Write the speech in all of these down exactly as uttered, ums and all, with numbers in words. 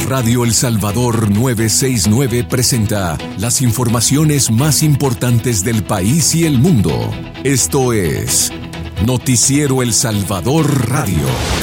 Radio El Salvador novecientos sesenta y nueve presenta las informaciones más importantes del país y el mundo. Esto es Noticiero El Salvador Radio.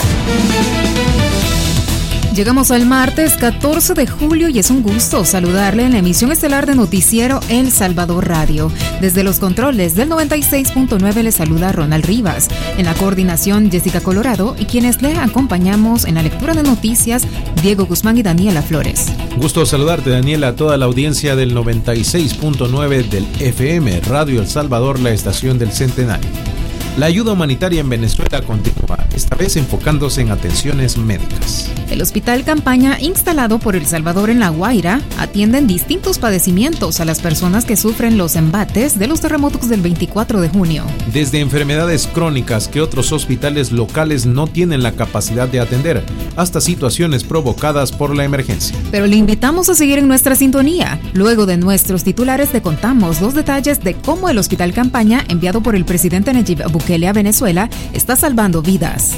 Llegamos al martes catorce de julio y es un gusto saludarle en la emisión estelar de Noticiero El Salvador Radio. Desde los controles del noventa y seis punto nueve le saluda Ronald Rivas. En la coordinación Jessica Colorado y quienes le acompañamos en la lectura de noticias Diego Guzmán y Daniela Flores. Gusto saludarte, Daniela, a toda la audiencia del noventa y seis punto nueve del F M Radio El Salvador, la estación del Centenario. La ayuda humanitaria en Venezuela continúa, esta vez enfocándose en atenciones médicas. El hospital campaña instalado por El Salvador en La Guaira atiende en distintos padecimientos a las personas que sufren los embates de los terremotos del veinticuatro de junio. Desde enfermedades crónicas que otros hospitales locales no tienen la capacidad de atender, hasta situaciones provocadas por la emergencia. Pero le invitamos a seguir en nuestra sintonía. Luego de nuestros titulares le contamos los detalles de cómo el hospital campaña enviado por el presidente Nayib Bukele a Venezuela está salvando vidas.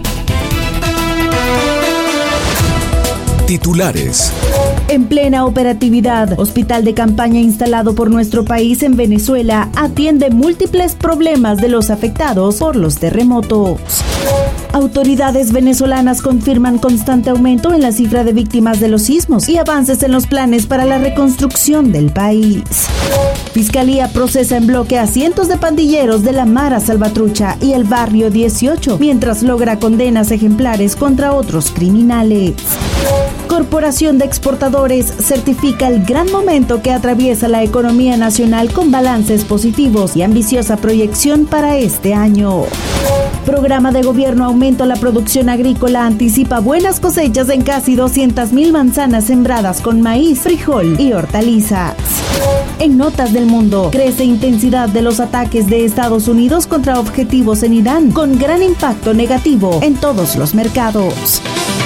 Titulares. En plena operatividad, hospital de campaña instalado por nuestro país en Venezuela atiende múltiples problemas de los afectados por los terremotos. Autoridades venezolanas confirman constante aumento en la cifra de víctimas de los sismos y avances en los planes para la reconstrucción del país. Fiscalía procesa en bloque a cientos de pandilleros de la Mara Salvatrucha y el Barrio dieciocho, mientras logra condenas ejemplares contra otros criminales. Corporación de Exportadores certifica el gran momento que atraviesa la economía nacional con balances positivos y ambiciosa proyección para este año. Programa de gobierno Aumento a la Producción Agrícola anticipa buenas cosechas en casi doscientas mil manzanas sembradas con maíz, frijol y hortalizas. En notas del mundo, crece intensidad de los ataques de Estados Unidos contra objetivos en Irán, con gran impacto negativo en todos los mercados.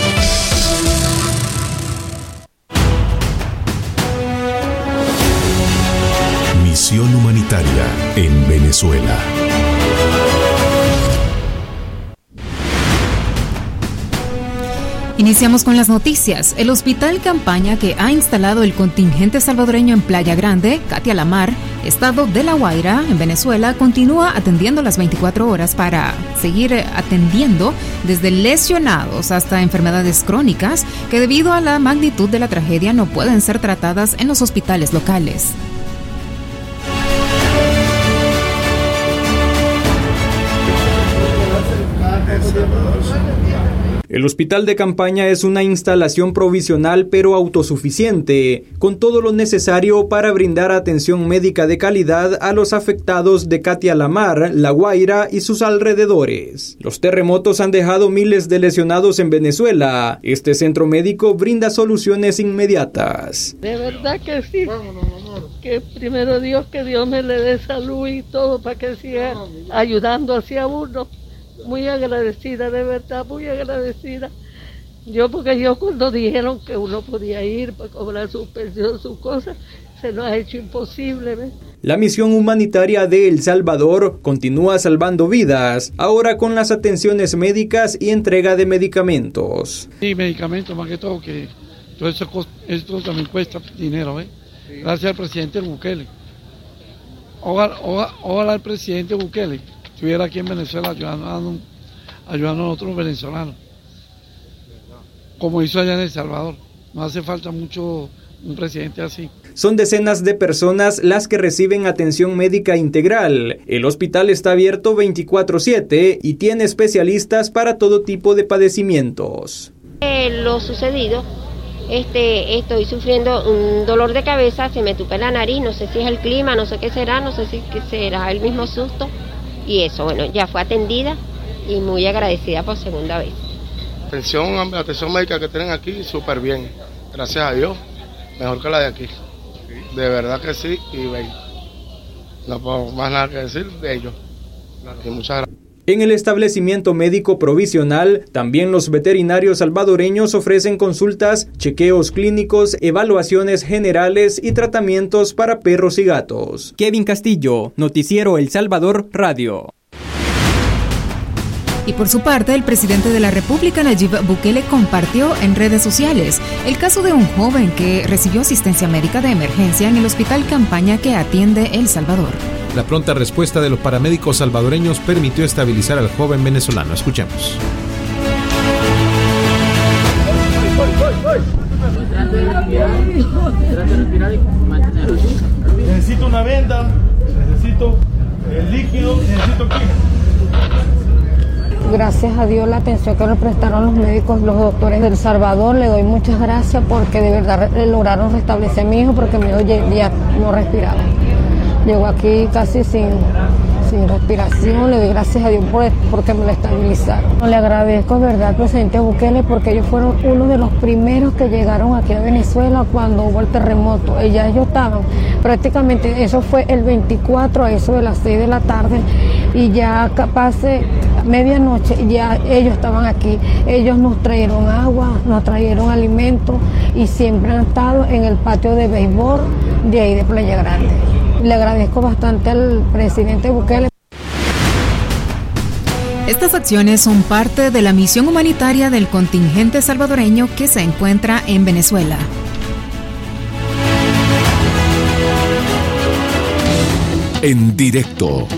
Misión humanitaria en Venezuela. Iniciamos con las noticias. El hospital campaña que ha instalado el contingente salvadoreño en Playa Grande, Katia La Mar, estado de La Guaira, en Venezuela, continúa atendiendo las veinticuatro horas para seguir atendiendo desde lesionados hasta enfermedades crónicas que debido a la magnitud de la tragedia no pueden ser tratadas en los hospitales locales. El hospital de campaña es una instalación provisional pero autosuficiente, con todo lo necesario para brindar atención médica de calidad a los afectados de Katia La Mar, La Guaira y sus alrededores. Los terremotos han dejado miles de lesionados en Venezuela. Este centro médico brinda soluciones inmediatas. De verdad que sí. Que primero Dios, que Dios me le dé salud y todo para que siga ayudando hacia uno. Muy agradecida, de verdad, muy agradecida. Yo, porque yo cuando dijeron que uno podía ir para cobrar su pensión, sus cosas, se nos ha hecho imposible, ¿ves? La misión humanitaria de El Salvador continúa salvando vidas, ahora con las atenciones médicas y entrega de medicamentos. Sí, medicamentos más que todo, que todo eso, esto también cuesta dinero, ¿eh? Gracias al presidente Bukele. Ojalá, ojalá, ojalá el presidente Bukele estuviera aquí en Venezuela ayudando, ayudando a nosotros venezolanos, como hizo allá en El Salvador. No hace falta mucho un presidente así. Son decenas de personas las que reciben atención médica integral. El hospital está abierto veinticuatro siete y tiene especialistas para todo tipo de padecimientos. Eh, lo sucedido, este, estoy sufriendo un dolor de cabeza, se me tupe la nariz, no sé si es el clima, no sé qué será, no sé si será el mismo susto. Y eso, bueno, ya fue atendida y muy agradecida por segunda vez. Atención, atención médica que tienen aquí, súper bien. Gracias a Dios, mejor que la de aquí. De verdad que sí, y bello. No puedo más nada que decir de ellos. Y muchas gracias. En el establecimiento médico provisional, también los veterinarios salvadoreños ofrecen consultas, chequeos clínicos, evaluaciones generales y tratamientos para perros y gatos. Kevin Castillo, Noticiero El Salvador Radio. Y por su parte, el presidente de la República, Nayib Bukele, compartió en redes sociales el caso de un joven que recibió asistencia médica de emergencia en el Hospital Campaña que atiende El Salvador. La pronta respuesta de los paramédicos salvadoreños permitió estabilizar al joven venezolano. Escuchemos. Necesito una venda, necesito el líquido, necesito químico. Gracias a Dios la atención que nos prestaron los médicos, los doctores del Salvador, le doy muchas gracias porque de verdad lograron restablecer a mi hijo porque mi hijo ya, ya no respiraba. Llegó aquí casi sin, sin respiración, le doy gracias a Dios por, porque me lo estabilizaron. Le agradezco, verdad, al presidente Bukele porque ellos fueron uno de los primeros que llegaron aquí a Venezuela cuando hubo el terremoto. Y ya ellos estaban, prácticamente eso fue el veinticuatro a eso de las seis de la tarde y ya capaz de medianoche ya ellos estaban aquí. Ellos nos trajeron agua, nos trajeron alimentos y siempre han estado en el patio de béisbol de ahí de Playa Grande. Le agradezco bastante al presidente Bukele. Estas acciones son parte de la misión humanitaria del contingente salvadoreño que se encuentra en Venezuela. En directo.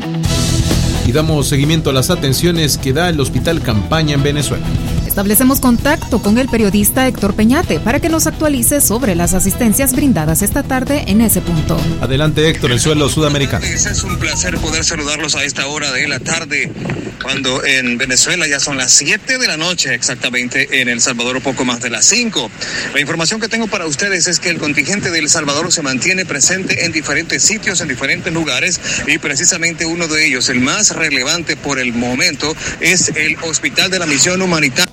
Y damos seguimiento a las atenciones que da el Hospital Campaña en Venezuela. Establecemos contacto con el periodista Héctor Peñate para que nos actualice sobre las asistencias brindadas esta tarde en ese punto. Adelante, Héctor, el suelo sudamericano. Es un placer poder saludarlos a esta hora de la tarde, cuando en Venezuela ya son las siete de la noche, exactamente en El Salvador poco más de las cinco. La información que tengo para ustedes es que el contingente de El Salvador se mantiene presente en diferentes sitios, en diferentes lugares, y precisamente uno de ellos, el más relevante por el momento, es el Hospital de la Misión Humanitaria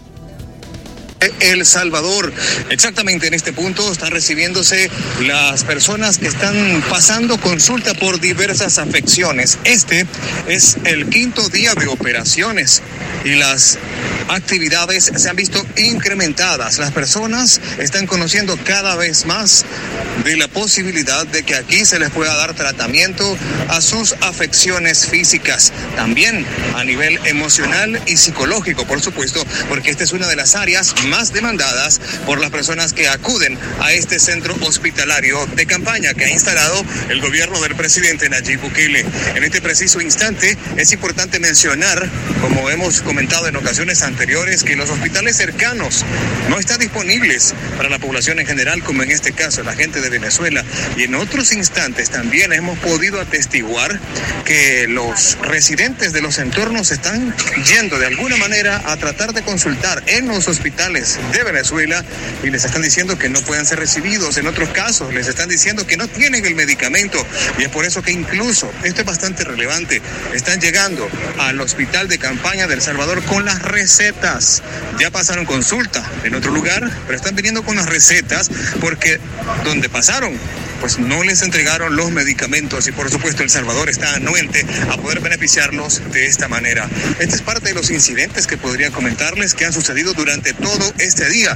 El Salvador. Exactamente en este punto están recibiéndose las personas que están pasando consulta por diversas afecciones. Este es el quinto día de operaciones y las actividades se han visto incrementadas. Las personas están conociendo cada vez más de la posibilidad de que aquí se les pueda dar tratamiento a sus afecciones físicas, también a nivel emocional y psicológico, por supuesto, porque esta es una de las áreas más demandadas por las personas que acuden a este centro hospitalario de campaña que ha instalado el gobierno del presidente Nayib Bukele. En este preciso instante es importante mencionar, como hemos comentado en ocasiones anteriores, que los hospitales cercanos no están disponibles para la población en general, como en este caso la gente de Venezuela, y en otros instantes también hemos podido atestiguar que los residentes de los entornos están yendo de alguna manera a tratar de consultar en los hospitales de Venezuela y les están diciendo que no pueden ser recibidos. En otros casos les están diciendo que no tienen el medicamento, y es por eso que incluso, esto es bastante relevante, están llegando al hospital de campaña de El Salvador con las recetas. Ya pasaron consulta en otro lugar, pero están viniendo con las recetas porque donde pasaron pues no les entregaron los medicamentos, y por supuesto El Salvador está anuente a poder beneficiarlos de esta manera. Este es parte de los incidentes que podría comentarles que han sucedido durante todo este día,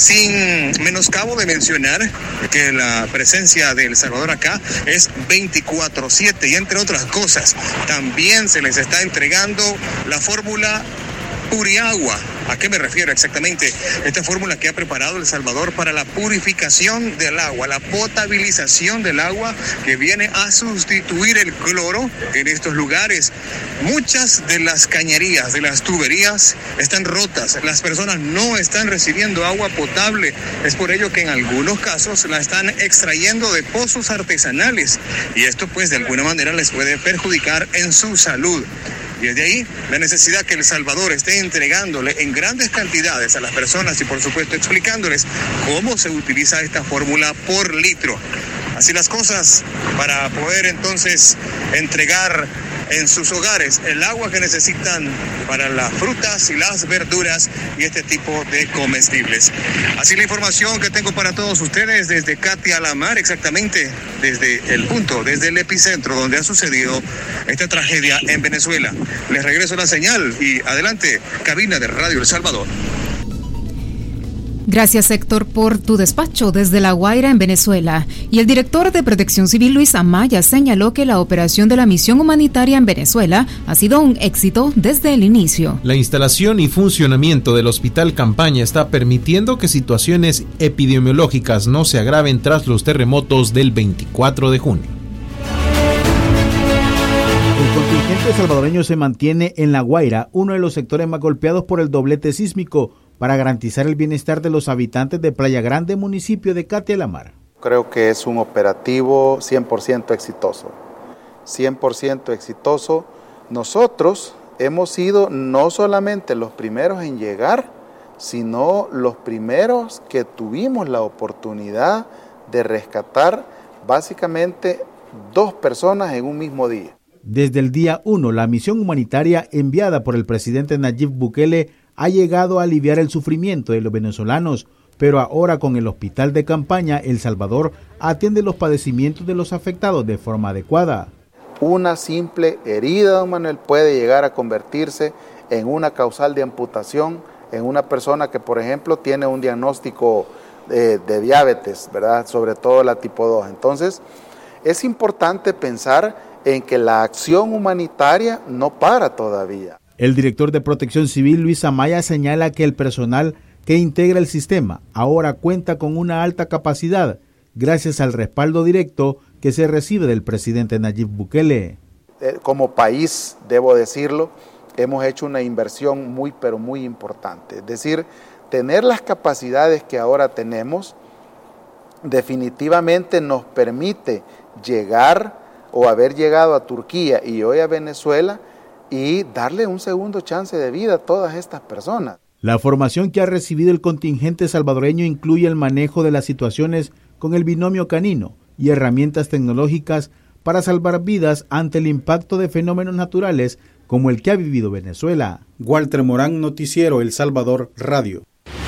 sin menoscabo de mencionar que la presencia de El Salvador acá es veinticuatro siete, y entre otras cosas también se les está entregando la fórmula Puriagua. ¿A qué me refiero exactamente? Esta fórmula que ha preparado El Salvador para la purificación del agua, la potabilización del agua, que viene a sustituir el cloro en estos lugares. Muchas de las cañerías, de las tuberías están rotas. Las personas no están recibiendo agua potable. Es por ello que en algunos casos la están extrayendo de pozos artesanales, y esto pues de alguna manera les puede perjudicar en su salud. Y desde ahí la necesidad que El Salvador esté entregándole en grandes cantidades a las personas y por supuesto explicándoles cómo se utiliza esta fórmula por litro. Así las cosas, para poder entonces entregar en sus hogares el agua que necesitan para las frutas y las verduras y este tipo de comestibles. Así la información que tengo para todos ustedes desde Katia la Mar, exactamente desde el punto, desde el epicentro donde ha sucedido esta tragedia en Venezuela. Les regreso la señal y adelante, cabina de Radio El Salvador. Gracias, Héctor, por tu despacho desde La Guaira, en Venezuela. Y el director de Protección Civil, Luis Amaya, señaló que la operación de la misión humanitaria en Venezuela ha sido un éxito desde el inicio. La instalación y funcionamiento del Hospital Campaña está permitiendo que situaciones epidemiológicas no se agraven tras los terremotos del veinticuatro de junio. El contingente salvadoreño se mantiene en La Guaira, uno de los sectores más golpeados por el doblete sísmico, para garantizar el bienestar de los habitantes de Playa Grande, municipio de Catia la Mar. Creo que es un operativo cien por ciento exitoso, cien por ciento exitoso. Nosotros hemos sido no solamente los primeros en llegar, sino los primeros que tuvimos la oportunidad de rescatar básicamente dos personas en un mismo día. Desde el día uno, la misión humanitaria enviada por el presidente Nayib Bukele ha llegado a aliviar el sufrimiento de los venezolanos, pero ahora con el Hospital de Campaña, El Salvador atiende los padecimientos de los afectados de forma adecuada. Una simple herida, don Manuel, puede llegar a convertirse en una causal de amputación en una persona que, por ejemplo, tiene un diagnóstico de, de diabetes, ¿verdad? Sobre todo la tipo dos. Entonces, es importante pensar en que la acción humanitaria no para todavía. El director de Protección Civil, Luis Amaya, señala que el personal que integra el sistema ahora cuenta con una alta capacidad gracias al respaldo directo que se recibe del presidente Nayib Bukele. Como país, debo decirlo, hemos hecho una inversión muy, pero muy importante. Es decir, tener las capacidades que ahora tenemos definitivamente nos permite llegar o haber llegado a Turquía y hoy a Venezuela y darle un segundo chance de vida a todas estas personas. La formación que ha recibido el contingente salvadoreño incluye el manejo de las situaciones con el binomio canino y herramientas tecnológicas para salvar vidas ante el impacto de fenómenos naturales como el que ha vivido Venezuela. Walter Morán, Noticiero El Salvador Radio.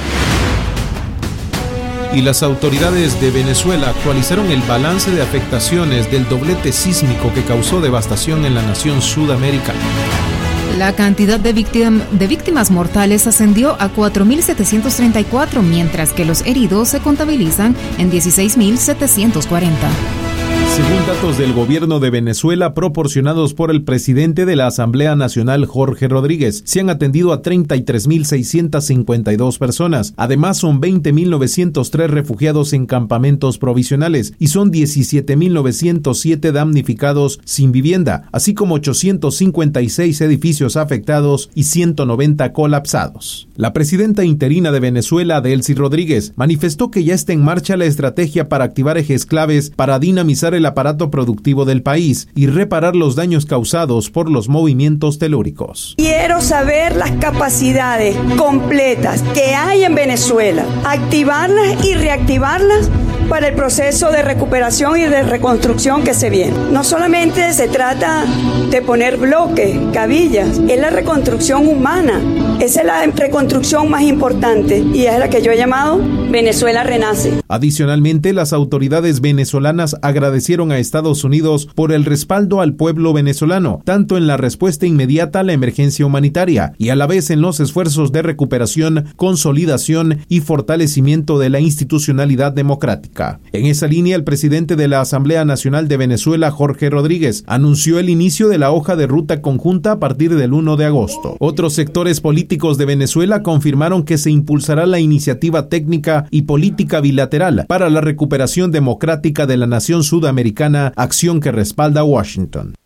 Y las autoridades de Venezuela actualizaron el balance de afectaciones del doblete sísmico que causó devastación en la nación sudamericana. La cantidad de, víctim, de víctimas mortales ascendió a cuatro mil setecientos treinta y cuatro, mientras que los heridos se contabilizan en dieciséis mil setecientos cuarenta. Según datos del gobierno de Venezuela proporcionados por el presidente de la Asamblea Nacional, Jorge Rodríguez, se han atendido a treinta y tres mil seiscientas cincuenta y dos personas. Además, son veinte mil novecientos tres refugiados en campamentos provisionales y son diecisiete mil novecientos siete damnificados sin vivienda, así como ochocientos cincuenta y seis edificios afectados y ciento noventa colapsados. La presidenta interina de Venezuela, Delcy Rodríguez, manifestó que ya está en marcha la estrategia para activar ejes claves para dinamizar el aparato productivo del país y reparar los daños causados por los movimientos telúricos. Quiero saber las capacidades completas que hay en Venezuela, activarlas y reactivarlas para el proceso de recuperación y de reconstrucción que se viene. No solamente se trata de poner bloques, cabillas, es la reconstrucción humana. Esa es la reconstrucción más importante y es la que yo he llamado Venezuela Renace. Adicionalmente, las autoridades venezolanas agradecieron a Estados Unidos por el respaldo al pueblo venezolano, tanto en la respuesta inmediata a la emergencia humanitaria y a la vez en los esfuerzos de recuperación, consolidación y fortalecimiento de la institucionalidad democrática. En esa línea, el presidente de la Asamblea Nacional de Venezuela, Jorge Rodríguez, anunció el inicio de la hoja de ruta conjunta a partir del primero de agosto. Otros sectores políticos de Venezuela confirmaron que se impulsará la iniciativa técnica y política bilateral para la recuperación democrática de la nación sudamericana, acción que respalda a Washington.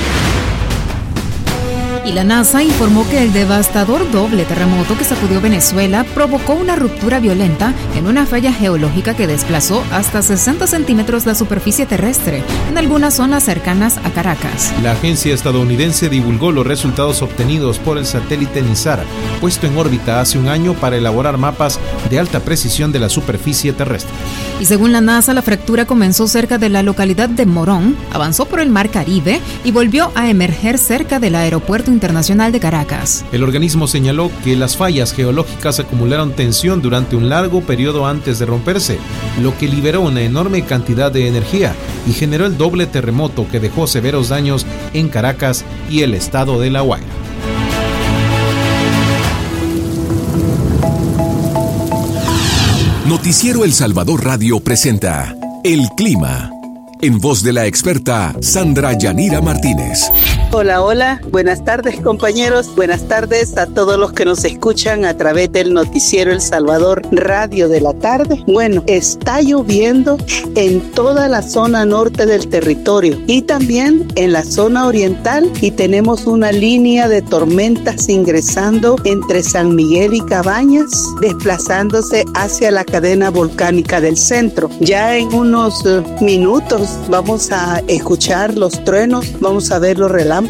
Y la NASA informó que el devastador doble terremoto que sacudió Venezuela provocó una ruptura violenta en una falla geológica que desplazó hasta sesenta centímetros la superficie terrestre en algunas zonas cercanas a Caracas. La agencia estadounidense divulgó los resultados obtenidos por el satélite NISAR, puesto en órbita hace un año para elaborar mapas de alta precisión de la superficie terrestre. Y según la NASA, la fractura comenzó cerca de la localidad de Morón, avanzó por el Mar Caribe y volvió a emerger cerca del aeropuerto internacional de Caracas. El organismo señaló que las fallas geológicas acumularon tensión durante un largo periodo antes de romperse, lo que liberó una enorme cantidad de energía y generó el doble terremoto que dejó severos daños en Caracas y el estado de La Guaira. Noticiero El Salvador Radio presenta El Clima, en voz de la experta Sandra Yanira Martínez. Hola, hola, buenas tardes compañeros, buenas tardes a todos los que nos escuchan a través del Noticiero El Salvador Radio de la tarde. Bueno, está lloviendo en toda la zona norte del territorio y también en la zona oriental, y tenemos una línea de tormentas ingresando entre San Miguel y Cabañas, desplazándose hacia la cadena volcánica del centro. Ya en unos uh, minutos vamos a escuchar los truenos, vamos a ver los relámpagos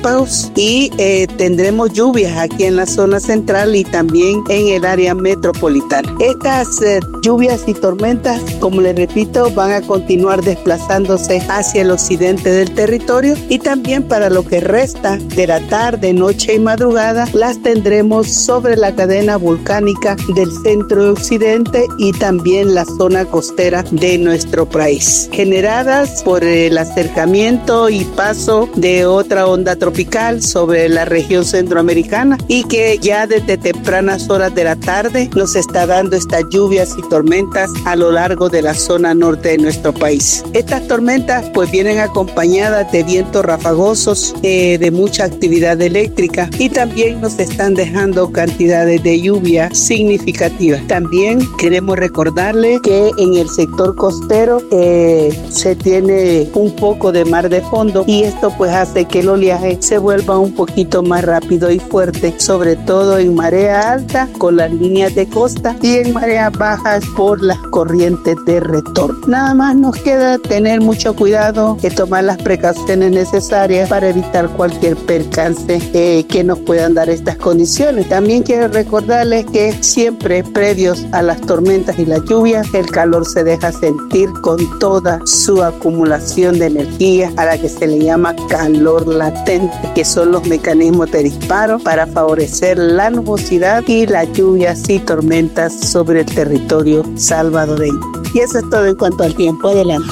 y eh, tendremos lluvias aquí en la zona central y también en el área metropolitana. Estas eh, lluvias y tormentas, como les repito, van a continuar desplazándose hacia el occidente del territorio, y también para lo que resta de la tarde, noche y madrugada las tendremos sobre la cadena volcánica del centro y occidente y también la zona costera de nuestro país, generadas por el acercamiento y paso de otra onda tropical sobre la región centroamericana, y que ya desde tempranas horas de la tarde nos está dando estas lluvias y tormentas a lo largo de la zona norte de nuestro país. Estas tormentas pues vienen acompañadas de vientos rafagosos, eh, de mucha actividad eléctrica, y también nos están dejando cantidades de lluvia significativas. También queremos recordarle que en el sector costero eh, se tiene un poco de mar de fondo, y esto pues hace que el oleaje se vuelva un poquito más rápido y fuerte, sobre todo en marea alta con las líneas de costa y en mareas bajas por las corrientes de retorno. Nada más nos queda tener mucho cuidado y tomar las precauciones necesarias para evitar cualquier percance eh, que nos puedan dar estas condiciones. También quiero recordarles que siempre previos a las tormentas y las lluvias, el calor se deja sentir con toda su acumulación de energía, a la que se le llama calor latente, que son los mecanismos de disparo para favorecer la nubosidad y las lluvias y tormentas sobre el territorio salvadoreño. Y eso es todo en cuanto al tiempo. Adelante.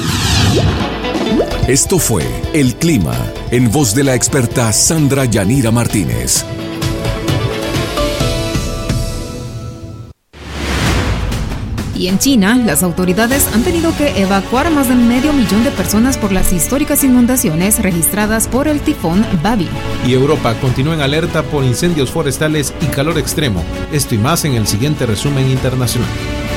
Esto fue El Clima, en voz de la experta Sandra Yanira Martínez. Y en China, las autoridades han tenido que evacuar a más de medio millón de personas por las históricas inundaciones registradas por el tifón Babi. Y Europa continúa en alerta por incendios forestales y calor extremo. Esto y más en el siguiente resumen internacional.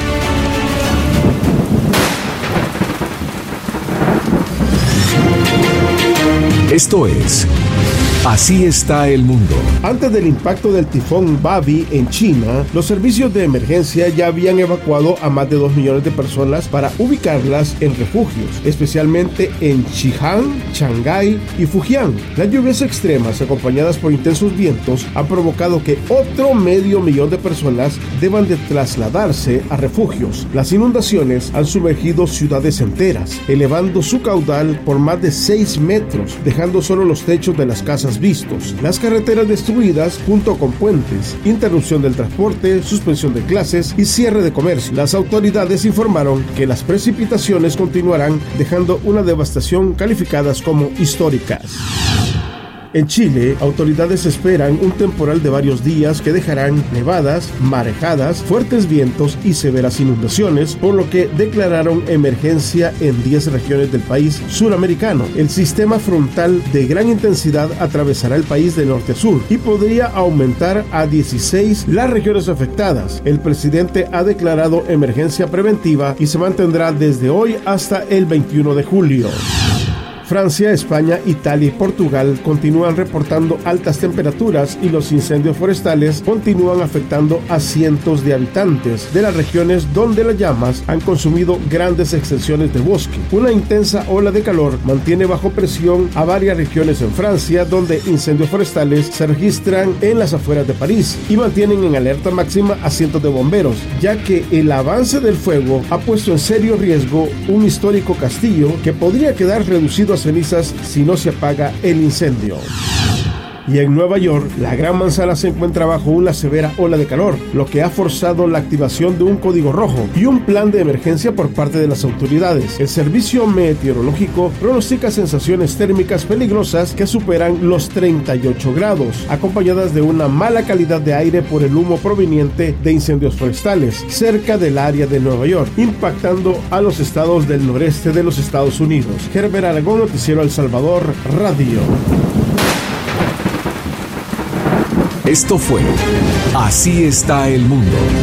Esto es Así está el mundo. Antes del impacto del tifón Babi en China, los servicios de emergencia ya habían evacuado a más de dos millones de personas para ubicarlas en refugios, especialmente en Xi'an, Shanghái y Fujian. Las lluvias extremas, acompañadas por intensos vientos, han provocado que otro medio millón de personas deban de trasladarse a refugios. Las inundaciones han sumergido ciudades enteras, elevando su caudal por más de seis metros, dejando solo los techos de las casas vistos, las carreteras destruidas junto con puentes, interrupción del transporte, suspensión de clases y cierre de comercio. Las autoridades informaron que las precipitaciones continuarán, dejando una devastación calificadas como históricas. En Chile, autoridades esperan un temporal de varios días que dejarán nevadas, marejadas, fuertes vientos y severas inundaciones, por lo que declararon emergencia en diez regiones del país suramericano. El sistema frontal de gran intensidad atravesará el país de norte a sur y podría aumentar a dieciséis las regiones afectadas. El presidente ha declarado emergencia preventiva y se mantendrá desde hoy hasta el veintiuno de julio. Francia, España, Italia y Portugal continúan reportando altas temperaturas y los incendios forestales continúan afectando a cientos de habitantes de las regiones donde las llamas han consumido grandes extensiones de bosque. Una intensa ola de calor mantiene bajo presión a varias regiones en Francia, donde incendios forestales se registran en las afueras de París y mantienen en alerta máxima a cientos de bomberos, ya que el avance del fuego ha puesto en serio riesgo un histórico castillo que podría quedar reducido a cenizas si no se apaga el incendio. Y en Nueva York, la Gran Manzana se encuentra bajo una severa ola de calor, lo que ha forzado la activación de un código rojo y un plan de emergencia por parte de las autoridades. El servicio meteorológico pronostica sensaciones térmicas peligrosas que superan los treinta y ocho grados, acompañadas de una mala calidad de aire por el humo proveniente de incendios forestales cerca del área de Nueva York, impactando a los estados del noreste de los Estados Unidos. Herbert Aragón, Noticiero El Salvador Radio. Esto fue Así está el mundo.